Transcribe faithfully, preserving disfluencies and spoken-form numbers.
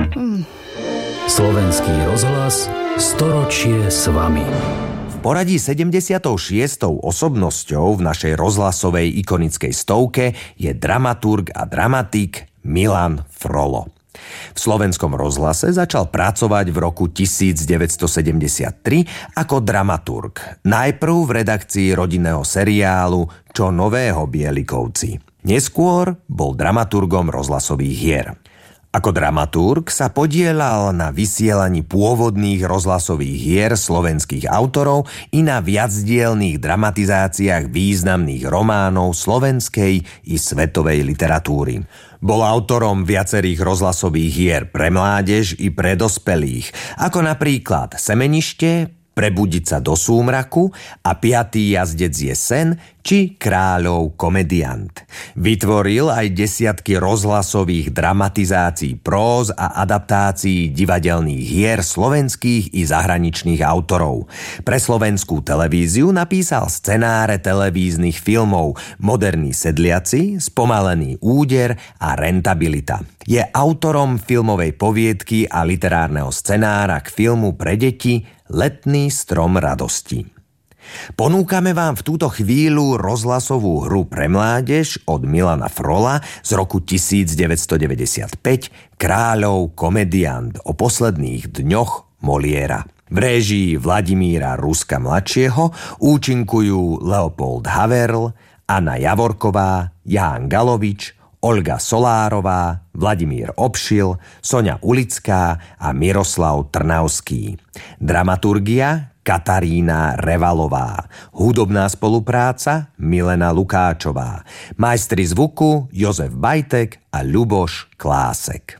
Hm. Slovenský rozhlas, storočie s vami. V poradí sedemdesiatou šiestou osobnosťou v našej rozhlasovej ikonickej stovke je dramaturg a dramatik Milan Frolo. V Slovenskom rozhlase začal pracovať v roku devätnásťsedemdesiattri ako dramaturg. Najprv v redakcii rodinného seriálu Čo nového Bielikovci. Neskôr bol dramaturgom rozhlasových hier. Ako dramaturg sa podieľal na vysielaní pôvodných rozhlasových hier slovenských autorov i na viacdielnych dramatizáciách významných románov slovenskej i svetovej literatúry. Bol autorom viacerých rozhlasových hier pre mládež i pre dospelých, ako napríklad Semenište, Prebudiť sa do súmraku a Piatý jazdec je sen či Kráľov komediant. Vytvoril aj desiatky rozhlasových dramatizácií próz a adaptácií divadelných hier slovenských i zahraničných autorov. Pre slovenskú televíziu napísal scenáre televíznych filmov Moderní sedliaci, Spomalený úder a Rentabilita. Je autorom filmovej poviedky a literárneho scenára k filmu pre deti Letný strom radosti. Ponúkame vám v túto chvíľu rozhlasovú hru pre mládež od Milana Frola z roku devätnásťdeväťdesiatpäť Kráľov komediant o posledných dňoch Moliéra. V réžii Vladimíra Ruska mladšieho účinkujú Leopold Haverl, Anna Javorková, Ján Galovič, Olga Solárová, Vladimír Obšil, Soňa Ulická a Miroslav Trnavský. Dramaturgia Katarína Revalová. Hudobná spolupráca Milena Lukáčová. Majstri zvuku Jozef Bajtek a Ľuboš Klásek.